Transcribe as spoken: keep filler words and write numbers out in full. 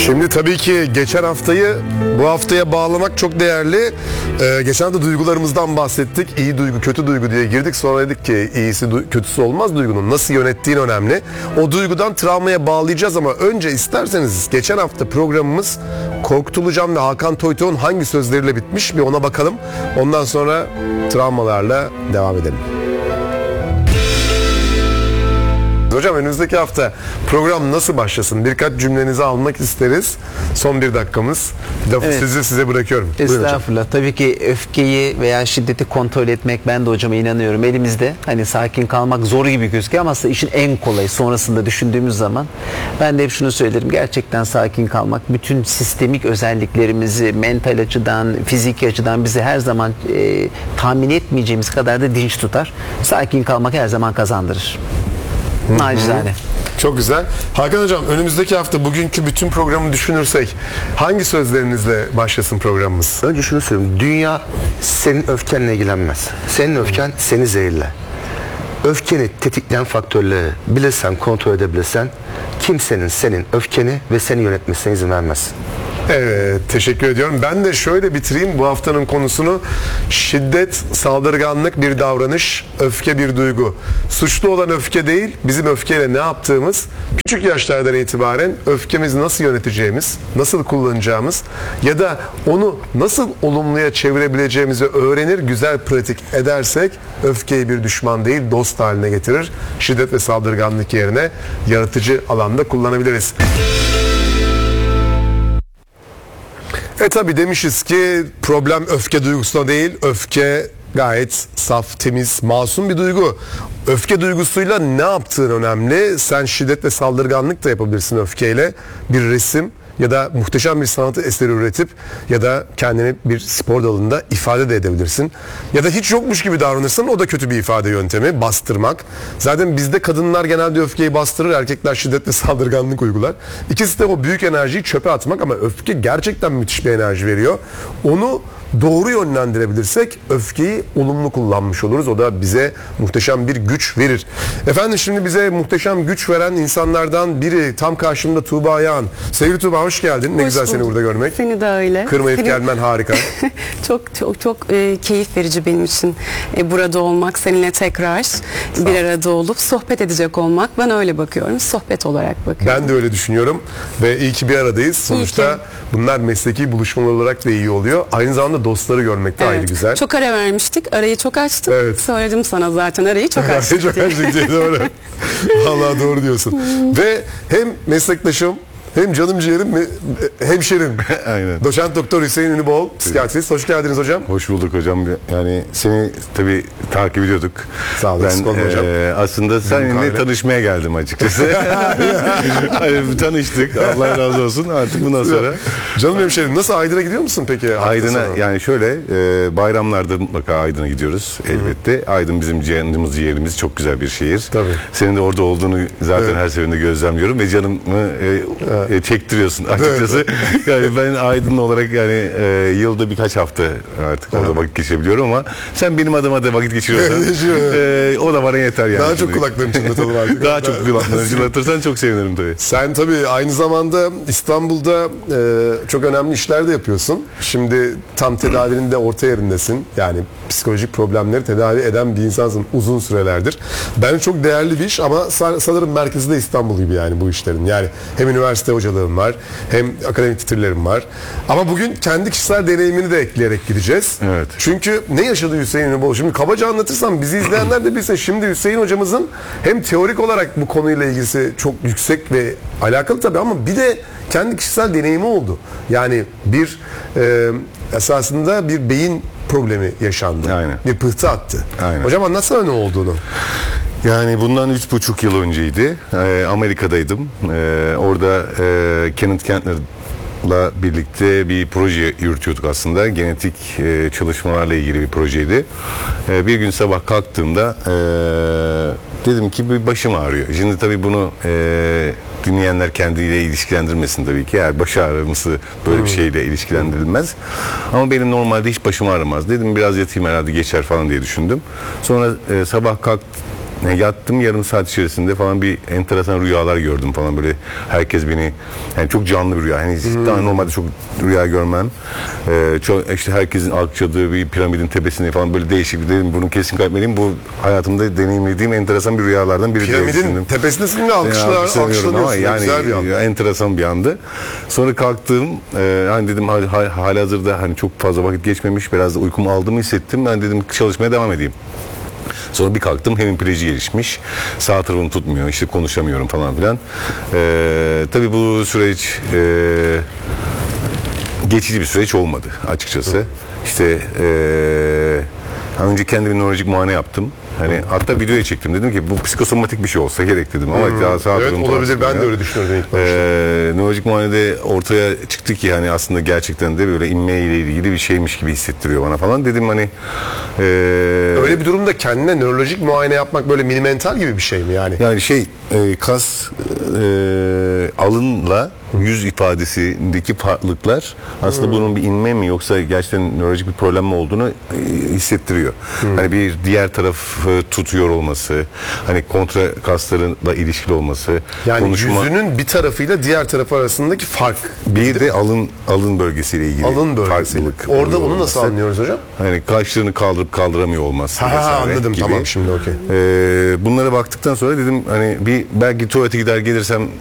Şimdi tabii ki geçen haftayı bu haftaya bağlamak çok değerli. Ee, geçen hafta duygularımızdan bahsettik. İyi duygu, kötü duygu diye girdik. Sonra dedik ki iyisi, kötüsü olmaz duygunun. Nasıl yönettiğin önemli. O duygudan travmaya bağlayacağız ama önce isterseniz geçen hafta programımız Korkut Ulucan ve Hakan Toytoğ'un hangi sözleriyle bitmiş bir ona bakalım. Ondan sonra travmalarla devam edelim. Hocam önümüzdeki hafta program nasıl başlasın? Birkaç cümlenizi almak isteriz. Son bir dakikamız. Lafı evet. sizi size bırakıyorum. Estağfurullah. Tabii ki öfkeyi veya şiddeti kontrol etmek, ben de hocama inanıyorum. Elimizde. Hani sakin kalmak zor gibi gözüküyor ama aslında işin en kolayı sonrasında düşündüğümüz zaman. Ben de hep şunu söylerim. Gerçekten sakin kalmak bütün sistemik özelliklerimizi mental açıdan, fiziki açıdan bizi her zaman e, tahmin etmeyeceğimiz kadar da dinç tutar. Sakin kalmak her zaman kazandırır. Nacizane. Çok güzel. Hakan Hocam önümüzdeki hafta bugünkü bütün programı düşünürsek hangi sözlerinizle başlasın programımız? Önce şunu söyleyeyim. Dünya senin öfkenle ilgilenmez. Senin öfken seni zehirler. Öfkeni tetikleyen faktörleri bilirsen, kontrol edebilirsen kimsenin senin öfkeni ve seni yönetmesine izin vermez. Evet, teşekkür ediyorum. Ben de şöyle bitireyim bu haftanın konusunu. Şiddet, saldırganlık bir davranış, öfke bir duygu. Suçlu olan öfke değil, bizim öfkeyle ne yaptığımız, küçük yaşlardan itibaren öfkemizi nasıl yöneteceğimiz, nasıl kullanacağımız ya da onu nasıl olumluya çevirebileceğimizi öğrenir, güzel pratik edersek öfkeyi bir düşman değil, dost haline getirir. Şiddet ve saldırganlık yerine yaratıcı alanda kullanabiliriz. E tabi demişiz ki problem öfke duygusuna değil, öfke gayet saf, temiz, masum bir duygu. Öfke duygusuyla ne yaptığın önemli. Sen şiddet ve saldırganlık da yapabilirsin öfkeyle. Bir resim ya da muhteşem bir sanat eseri üretip ya da kendini bir spor dalında ifade de edebilirsin. Ya da hiç yokmuş gibi davranırsan o da kötü bir ifade yöntemi. Bastırmak. Zaten bizde kadınlar genelde öfkeyi bastırır, erkekler şiddet ve saldırganlık uygular. İkisi de o büyük enerjiyi çöpe atmak ama öfke gerçekten müthiş bir enerji veriyor. Onu doğru yönlendirebilirsek öfkeyi olumlu kullanmış oluruz. O da bize muhteşem bir güç verir. Efendim şimdi bize muhteşem güç veren insanlardan biri tam karşımda Tuğba Yağan. Sevgili Tuğba hoş geldin. Ne hoş güzel bulduk. Seni burada görmek. Seni de öyle. Kırmayıp Seni... gelmen harika. çok çok çok e, keyif verici benim için e, burada olmak, seninle tekrar bir arada olup sohbet edecek olmak. Ben öyle bakıyorum. Sohbet olarak bakıyorum. Ben de öyle düşünüyorum. Ve iyi ki bir aradayız. Sonuçta bunlar mesleki buluşmalar olarak da iyi oluyor. Aynı zamanda dostları görmek de evet. ayrı güzel. Çok ara vermiştik. Arayı çok açtık. Evet. Söyledim sana zaten arayı çok açtık. çok açtık diye doğru. Vallahi doğru diyorsun. Ve hem meslektaşım hem canım ciğerim, hemşerim. Aynen. Doçent Doktor Hüseyin Ünlübol, psikiyatrist. Hoş geldiniz hocam. Hoş bulduk hocam. Yani seni tabii takip ediyorduk. Sağ olun. Ben hocam. E, aslında seninle tanışmaya geldim açıkçası. hani, tanıştık. Allah razı olsun. Artık bundan sonra. Canım hemşerim. Nasıl Aydın'a gidiyor musun peki? Aydın'a yani şöyle e, bayramlarda mutlaka Aydın'a gidiyoruz elbette. Hı. Aydın bizim ciğerimiz, ciğerimiz çok güzel bir şehir. Tabii. Senin de orada olduğunu zaten evet. her seferinde gözlemliyorum ve canımı e, E, çektiriyorsun açıkçası. Evet. Yani ben Aydın olarak yani e, yılda birkaç hafta artık orada vakit geçirebiliyorum ama sen benim adıma da vakit geçiriyorsan e, o da bana yeter yani. Daha çok kulaklarını çınlatalım artık. Daha çok kulaklarını çınlatırsan çok sevinirim tabii. Sen tabii aynı zamanda İstanbul'da e, çok önemli işler de yapıyorsun. Şimdi tam tedavinin de orta yerindesin. Yani psikolojik problemleri tedavi eden bir insansın uzun sürelerdir. Ben çok değerli bir iş ama sanırım merkezi de İstanbul gibi yani bu işlerin. Yani hem üniversite hocalığım var hem akademik titirlerim var. Ama bugün kendi kişisel deneyimini de ekleyerek gideceğiz. Evet. Çünkü ne yaşadı Hüseyin Ünlübol? Şimdi kabaca anlatırsam bizi izleyenler de bilse şimdi Hüseyin hocamızın hem teorik olarak bu konuyla ilgisi çok yüksek ve alakalı tabii ama bir de kendi kişisel deneyimi oldu. Yani bir e, esasında bir beyin problemi yaşandı. Aynen. Bir pıhtı attı. Aynen. Hocam anlatsana ne olduğunu. Yani bundan üç buçuk yıl önceydi. Ee, Amerika'daydım. Ee, orada e, Kenneth Kentner'la birlikte bir proje yürütüyorduk aslında. Genetik e, çalışmalarla ilgili bir projeydi. E, bir gün sabah kalktığımda e, dedim ki bir başım ağrıyor. Şimdi tabii bunu e, dinleyenler kendiyle ilişkilendirmesin tabii ki. Yani baş ağrıması böyle bir şeyle ilişkilendirilmez. Ama benim normalde hiç başım ağrımaz. Dedim biraz yatayım herhalde geçer falan diye düşündüm. Sonra e, sabah kalktım. Yani yattım yarım saat içerisinde falan bir enteresan rüyalar gördüm falan böyle herkes beni yani çok canlı bir rüya. Yani Hmm. daha normalde çok rüya görmem. Ee, çok işte herkesin alçadığı bir piramidin tepesinde falan böyle değişik bir dedim bunu kesin kaybetmeliyim. Bu hayatımda deneyimlediğim enteresan bir rüyalardan biri diye Piramidin düşündüm. tepesindesin ve Yani alkışlar, alkışlanıyorum ama alkışlanıyorsun. yani Güzel bir an. ya, enteresan bir andı. Sonra kalktım. E, hani dedim hal, hal, halihazırda hani çok fazla vakit geçmemiş. Biraz da uykumu aldığımı hissettim. Ben dedim çalışmaya devam edeyim. Sonra bir kalktım hemipleji gelişmiş. Sağ tarafım tutmuyor. İşte konuşamıyorum falan filan. E, tabii bu süreç e, geçici bir süreç olmadı açıkçası. İşte e, önce kendime nörolojik muayene yaptım. Hani hatta videoya çektim dedim ki bu psikosomatik bir şey olsa gerek dedim ama daha sağ Evet tarafım olabilir, ben de tutmuyor. öyle düşünüyordum ilk başta. Ee, nörolojik muayenede ortaya çıktı ki hani aslında gerçekten de böyle inme ile ilgili bir şeymiş gibi hissettiriyor bana falan. Dedim hani ee, Öyle bir durumda kendine nörolojik muayene yapmak böyle minimental gibi bir şey mi yani? yani şey e, kas e, alınla yüz ifadesindeki farklılıklar aslında bunun bir inme mi yoksa gerçekten nörolojik bir problem mi olduğunu e, hissettiriyor. Hani bir diğer tarafı tutuyor olması, hani kontra kaslarla ilişkili olması, Yani konuşma yüzünün bir tarafıyla diğer tarafı arasındaki fark. bir de alın alın bölgesiyle ilgili Alın bölgesi. farklılık Orada oluyor onu nasıl olması. anlıyoruz hocam? Hani kaşlarını kaldırıp kaldıramıyor olması. Ha, vesaire anladım, gibi. tamam, şimdi okey. Ee, bunlara baktıktan sonra dedim hani bir belki tuvalete gider gelirsem